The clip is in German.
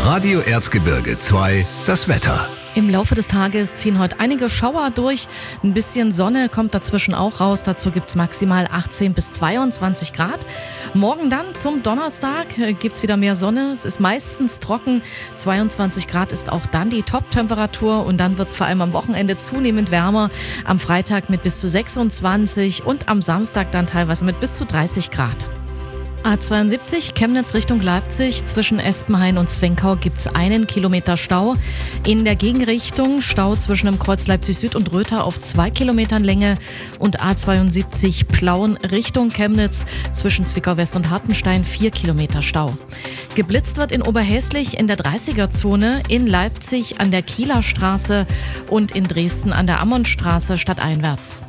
Radio Erzgebirge 2, das Wetter. Im Laufe des Tages ziehen heute einige Schauer durch. Ein bisschen Sonne kommt dazwischen auch raus. Dazu gibt es maximal 18 bis 22 Grad. Morgen dann zum Donnerstag gibt es wieder mehr Sonne. Es ist meistens trocken. 22 Grad ist auch dann die Top-Temperatur. Und dann wird es vor allem am Wochenende zunehmend wärmer. Am Freitag mit bis zu 26 und am Samstag dann teilweise mit bis zu 30 Grad. A72 Chemnitz Richtung Leipzig. Zwischen Espenhain und Zwenkau gibt es 1 Kilometer Stau. In der Gegenrichtung Stau zwischen dem Kreuz Leipzig Süd und Röther auf 2 Kilometern Länge. Und A72 Plauen Richtung Chemnitz. Zwischen Zwickau West und Hartenstein 4 Kilometer Stau. Geblitzt wird in Oberhäslich in der 30er-Zone, in Leipzig an der Kieler Straße und in Dresden an der Ammonstraße stadteinwärts.